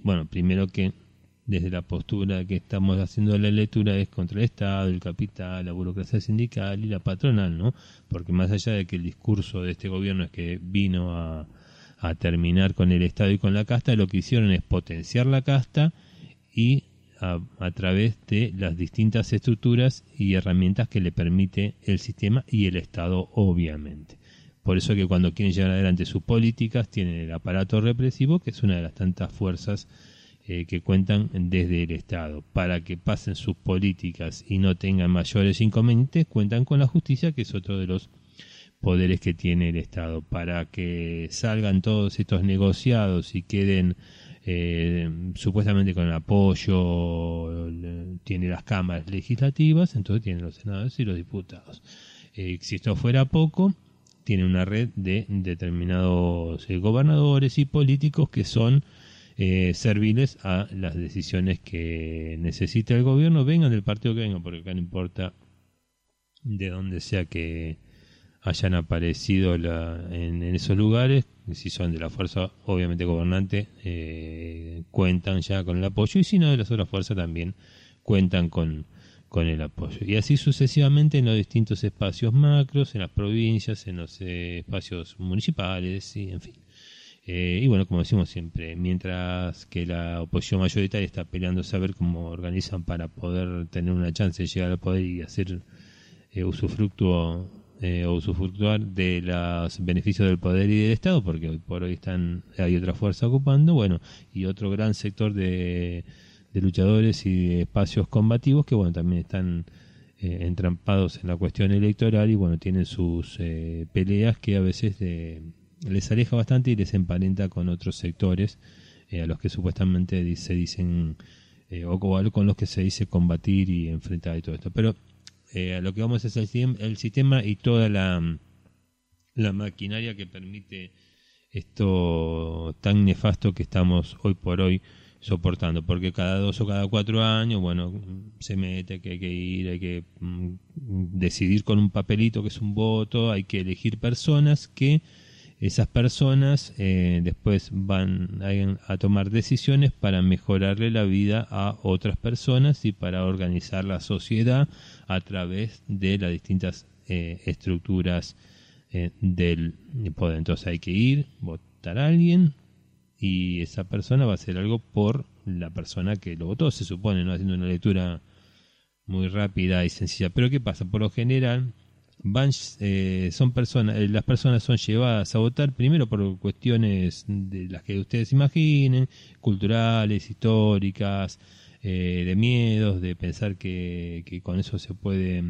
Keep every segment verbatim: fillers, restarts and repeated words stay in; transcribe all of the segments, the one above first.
bueno, primero que desde la postura que estamos haciendo la lectura es contra el Estado, el capital, la burocracia sindical y la patronal, ¿no? Porque más allá de que el discurso de este gobierno es que vino a, a terminar con el Estado y con la casta, lo que hicieron es potenciar la casta y a, a través de las distintas estructuras y herramientas que le permite el sistema y el Estado, obviamente. Por eso que cuando quieren llevar adelante sus políticas tienen el aparato represivo, que es una de las tantas fuerzas eh, que cuentan desde el Estado. Para que pasen sus políticas y no tengan mayores inconvenientes, cuentan con la justicia, que es otro de los poderes que tiene el Estado. Para que salgan todos estos negociados y queden eh, supuestamente con el apoyo, tiene las cámaras legislativas, entonces tienen los senadores y los diputados. Eh, si esto fuera poco, tiene una red de determinados eh, gobernadores y políticos que son eh, serviles a las decisiones que necesita el gobierno, vengan del partido que vengan, porque acá no importa de dónde sea que hayan aparecido la, en, en esos lugares, si son de la fuerza obviamente gobernante, eh, cuentan ya con el apoyo, y si no de las otras fuerzas también cuentan con con el apoyo. Y así sucesivamente en los distintos espacios macros, en las provincias, en los eh, espacios municipales, y en fin. Eh, y bueno, como decimos siempre, mientras que la oposición mayoritaria está peleando saber cómo organizan para poder tener una chance de llegar al poder y hacer eh, usufructo eh, o usufructuar de los beneficios del poder y del Estado, porque hoy por hoy están hay otra fuerza ocupando, bueno, y otro gran sector de de luchadores y de espacios combativos que bueno también están eh, entrampados en la cuestión electoral y bueno tienen sus eh, peleas que a veces eh, les aleja bastante y les emparenta con otros sectores eh, a los que supuestamente se dicen eh, o con los que se dice combatir y enfrentar y todo esto, pero eh, a lo que vamos es el, el sistema y toda la la maquinaria que permite esto tan nefasto que estamos hoy por hoy soportando, porque cada dos o cada cuatro años, bueno, se mete que hay que ir, hay que mm, decidir con un papelito que es un voto, hay que elegir personas que esas personas eh, después van a, a tomar decisiones para mejorarle la vida a otras personas y para organizar la sociedad a través de las distintas eh, estructuras eh, del poder. Entonces hay que ir, votar a alguien, y esa persona va a hacer algo por la persona que lo votó, se supone, ¿no? Haciendo una lectura muy rápida y sencilla. Pero ¿qué pasa? Por lo general, van eh, son personas, eh, las personas son llevadas a votar primero por cuestiones de las que ustedes imaginen, culturales, históricas, eh, de miedos, de pensar que, que con eso se puede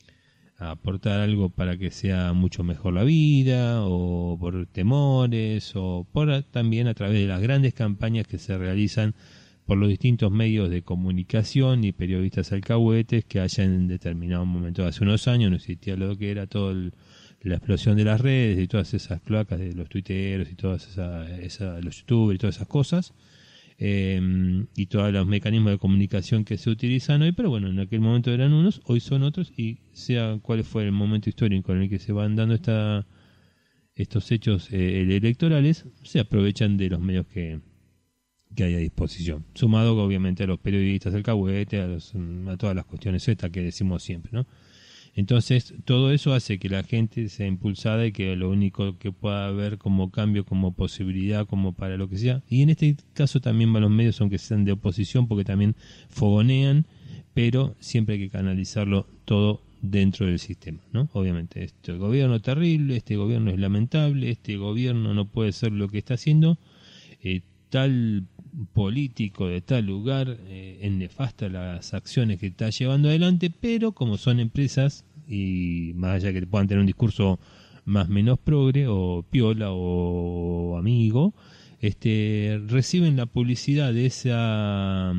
aportar algo para que sea mucho mejor la vida, o por temores, o por también a través de las grandes campañas que se realizan por los distintos medios de comunicación y periodistas alcahuetes que hayan en determinado momento, hace unos años no existía lo que era toda la explosión de las redes y todas esas cloacas de los tuiteros y todas esas, esa, los youtubers y todas esas cosas, eh, y todos los mecanismos de comunicación que se utilizan hoy, pero bueno, en aquel momento eran unos, hoy son otros, y sea cuál fue el momento histórico en el que se van dando esta, estos hechos eh, electorales, se aprovechan de los medios que, que hay a disposición, sumado obviamente a los periodistas alcahuete, a, los, a todas las cuestiones estas que decimos siempre, ¿no? Entonces todo eso hace que la gente sea impulsada y que lo único que pueda haber como cambio, como posibilidad, como para lo que sea, y en este caso también van los medios, aunque sean de oposición, porque también fogonean, pero siempre hay que canalizarlo todo dentro del sistema, ¿no? Obviamente, este gobierno es terrible, este gobierno es lamentable, este gobierno no puede ser lo que está haciendo, eh, tal político de tal lugar eh, es nefasta las acciones que está llevando adelante, pero como son empresas, y más allá que puedan tener un discurso más menos progre o piola o amigo, este reciben la publicidad de esa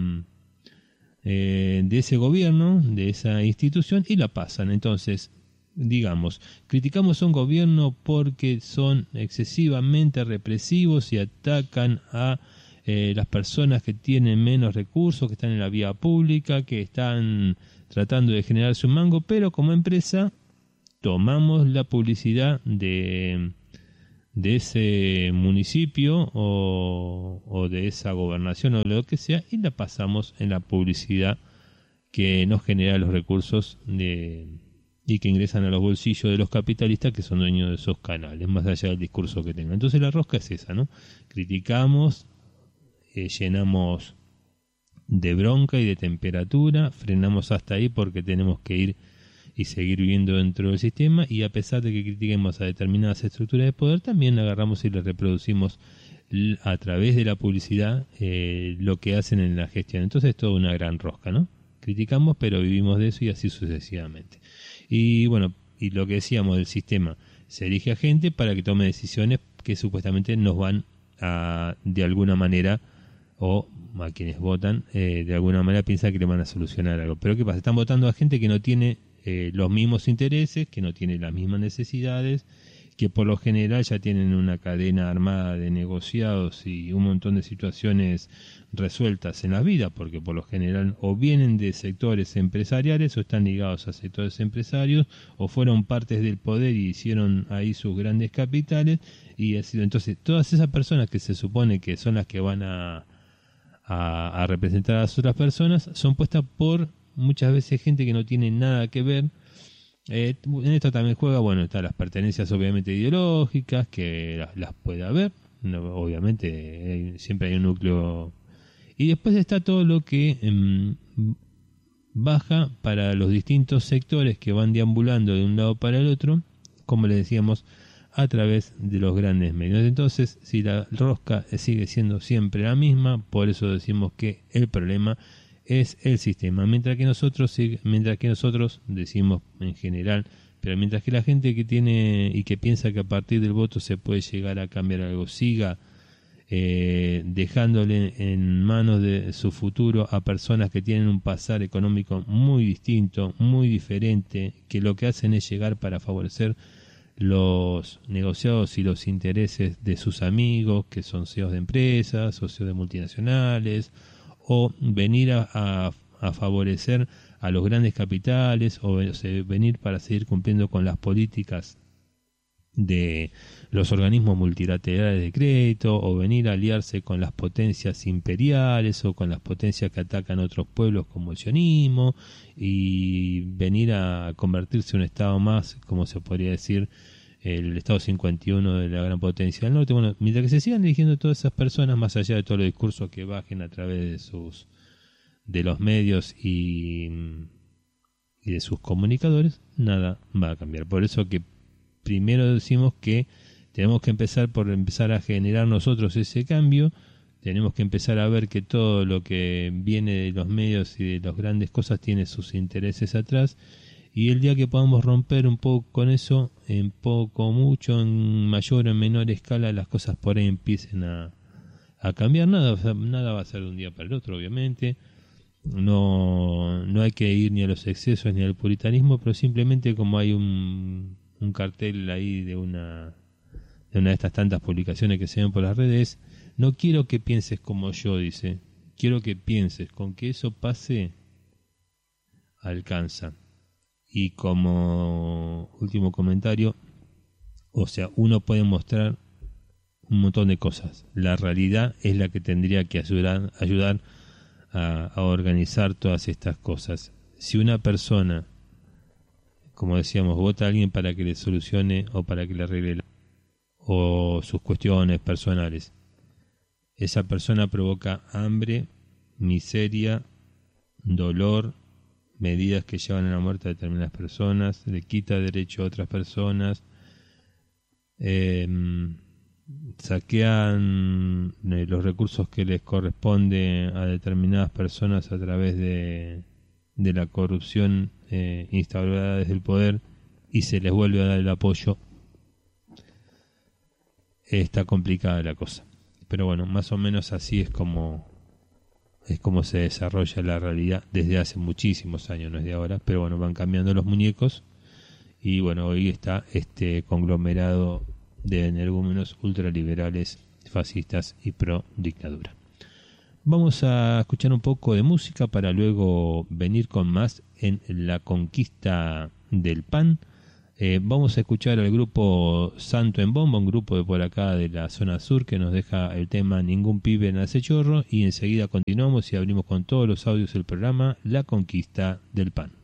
eh, de ese gobierno, de esa institución, y la pasan. Entonces, digamos, criticamos a un gobierno porque son excesivamente represivos y atacan a eh, las personas que tienen menos recursos, que están en la vía pública, que están tratando de generarse un mango, pero como empresa tomamos la publicidad de, de ese municipio o, o de esa gobernación o lo que sea, y la pasamos en la publicidad que nos genera los recursos de, y que ingresan a los bolsillos de los capitalistas que son dueños de esos canales, más allá del discurso que tengan. Entonces la rosca es esa, ¿no? Criticamos, eh, llenamos de bronca y de temperatura, frenamos hasta ahí porque tenemos que ir y seguir viviendo dentro del sistema, y a pesar de que critiquemos a determinadas estructuras de poder, también agarramos y le reproducimos a través de la publicidad eh, lo que hacen en la gestión. Entonces es toda una gran rosca, ¿no? Criticamos, pero vivimos de eso y así sucesivamente. Y bueno, y lo que decíamos del sistema, se elige a gente para que tome decisiones que supuestamente nos van a, de alguna manera, o a quienes votan, eh, de alguna manera piensan que le van a solucionar algo. Pero ¿qué pasa? Están votando a gente que no tiene eh, los mismos intereses, que no tiene las mismas necesidades, que por lo general ya tienen una cadena armada de negociados y un montón de situaciones resueltas en la vida, porque por lo general o vienen de sectores empresariales o están ligados a sectores empresarios o fueron partes del poder y hicieron ahí sus grandes capitales, y así, entonces todas esas personas que se supone que son las que van a, a, a representar a las otras personas son puestas por muchas veces gente que no tiene nada que ver. Eh, en esto también juega, bueno, están las pertenencias obviamente ideológicas, que las, las puede haber, no, obviamente eh, siempre hay un núcleo, y después está todo lo que eh, baja para los distintos sectores que van deambulando de un lado para el otro, como les decíamos, a través de los grandes medios. Entonces, si la rosca sigue siendo siempre la misma, por eso decimos que el problema es el sistema, mientras que nosotros mientras que nosotros decimos en general, pero mientras que la gente que tiene y que piensa que a partir del voto se puede llegar a cambiar algo, siga eh, dejándole en manos de su futuro a personas que tienen un pasar económico muy distinto, muy diferente, que lo que hacen es llegar para favorecer los negociados y los intereses de sus amigos, que son C E Os de empresas, socios de multinacionales, o venir a, a, a favorecer a los grandes capitales, o venir para seguir cumpliendo con las políticas de los organismos multilaterales de crédito, o venir a aliarse con las potencias imperiales o con las potencias que atacan a otros pueblos como el sionismo, y venir a convertirse en un estado más, como se podría decir, el estado cincuenta y uno de la gran potencia del norte. Bueno, mientras que se sigan eligiendo todas esas personas, más allá de todos los discursos que bajen a través de sus de los medios y, y de sus comunicadores, nada va a cambiar. Por eso que primero decimos que tenemos que empezar por empezar a generar nosotros ese cambio. Tenemos que empezar a ver que todo lo que viene de los medios y de las grandes cosas tiene sus intereses atrás. Y el día que podamos romper un poco con eso, en poco, mucho, en mayor o en menor escala, las cosas por ahí empiecen a, a cambiar. Nada, o sea, nada va a ser de un día para el otro, obviamente. No, no hay que ir ni a los excesos ni al puritanismo, pero simplemente como hay un, un cartel ahí de una, de una de estas tantas publicaciones que se ven por las redes, no quiero que pienses como yo, dice. Quiero que pienses, con que eso pase, alcanza. Y como último comentario, o sea, uno puede mostrar un montón de cosas. La realidad es la que tendría que ayudar, ayudar a, a organizar todas estas cosas. Si una persona, como decíamos, vota a alguien para que le solucione o para que le arregle o sus cuestiones personales, esa persona provoca hambre, miseria, dolor, medidas que llevan a la muerte de determinadas personas, le quita derecho a otras personas, eh, saquean eh, los recursos que les corresponde a determinadas personas a través de, de la corrupción eh, instaurada desde el poder, y se les vuelve a dar el apoyo. Está complicada la cosa, pero bueno, más o menos así es como es como se desarrolla la realidad desde hace muchísimos años, no es de ahora, pero bueno, van cambiando los muñecos, y bueno, hoy está este conglomerado de energúmenos ultraliberales, fascistas y pro dictadura. Vamos a escuchar un poco de música para luego venir con más en La Conquista del Pan, Eh, vamos a escuchar al grupo Santo en Bomba, un grupo de por acá de la zona sur que nos deja el tema Ningún pibe nace chorro, y enseguida continuamos y abrimos con todos los audios del programa La Conquista del Pan.